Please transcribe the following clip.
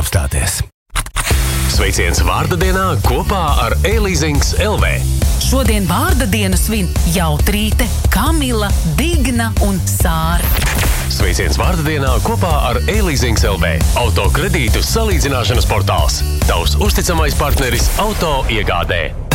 apstāties. Sveiciens vārda dienā kopā ar e-leasings LV. Šodien vārda dienu svin Jautrīte, Kamila, Digna un Sāra. Sveiciens vārda dienā kopā ar e-leasings LV. Autokredītu salīdzināšanas portāls. Tavs uzticamais partneris auto iegādē.